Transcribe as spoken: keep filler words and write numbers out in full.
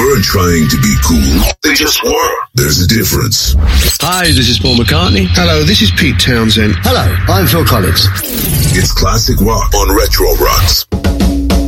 weren't trying to be cool. They just were. There's a difference. Hi, this is Paul McCartney. Hello, this is Pete Townsend. Hello, I'm Phil Collins. It's classic rock on Retro Rocks.